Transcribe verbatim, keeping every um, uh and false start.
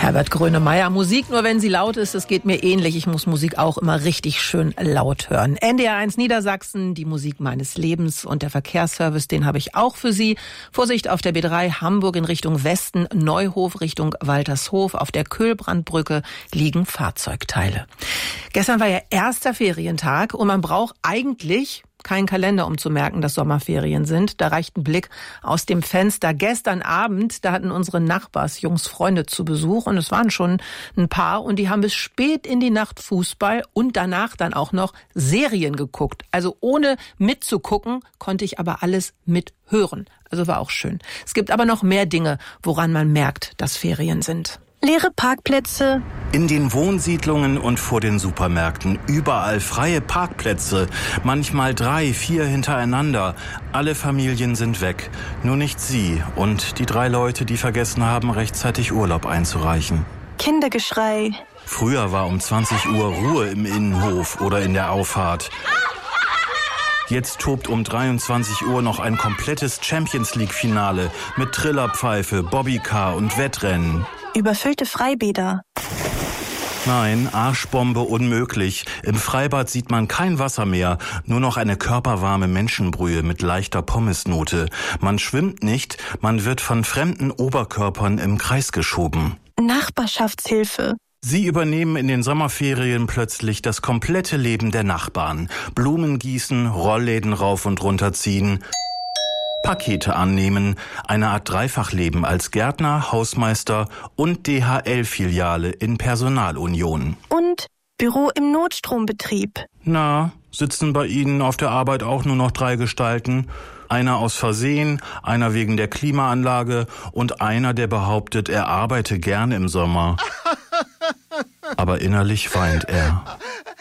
Herbert Grönemeyer, Musik nur wenn sie laut ist, das geht mir ähnlich. Ich muss Musik auch immer richtig schön laut hören. N D R eins Niedersachsen, die Musik meines Lebens und der Verkehrsservice, den habe ich auch für Sie. Vorsicht auf der B drei Hamburg in Richtung Westen, Neuhof Richtung Waltershof. Auf der Köhlbrandbrücke liegen Fahrzeugteile. Gestern war ja erster Ferientag und man braucht eigentlich kein Kalender, um zu merken, dass Sommerferien sind. Da reicht ein Blick aus dem Fenster. Gestern Abend, da hatten unsere Nachbarsjungs Freunde zu Besuch und es waren schon ein paar und die haben bis spät in die Nacht Fußball und danach dann auch noch Serien geguckt. Also ohne mitzugucken, konnte ich aber alles mithören. Also war auch schön. Es gibt aber noch mehr Dinge, woran man merkt, dass Ferien sind. Leere Parkplätze. In den Wohnsiedlungen und vor den Supermärkten überall freie Parkplätze. Manchmal drei, vier hintereinander. Alle Familien sind weg. Nur nicht sie und die drei Leute, die vergessen haben, rechtzeitig Urlaub einzureichen. Kindergeschrei. Früher war um zwanzig Uhr Ruhe im Innenhof oder in der Auffahrt. Jetzt tobt um dreiundzwanzig Uhr noch ein komplettes Champions-League-Finale mit Trillerpfeife, Bobbycar und Wettrennen. Überfüllte Freibäder. Nein, Arschbombe unmöglich. Im Freibad sieht man kein Wasser mehr, nur noch eine körperwarme Menschenbrühe mit leichter Pommesnote. Man schwimmt nicht, man wird von fremden Oberkörpern im Kreis geschoben. Nachbarschaftshilfe. Sie übernehmen in den Sommerferien plötzlich das komplette Leben der Nachbarn. Blumen gießen, Rollläden rauf und runter ziehen, Pakete annehmen, eine Art Dreifachleben als Gärtner, Hausmeister und D H L-Filiale in Personalunion. Und Büro im Notstrombetrieb. Na, sitzen bei Ihnen auf der Arbeit auch nur noch drei Gestalten? Einer aus Versehen, einer wegen der Klimaanlage und einer, der behauptet, er arbeite gern im Sommer. Aber innerlich weint er.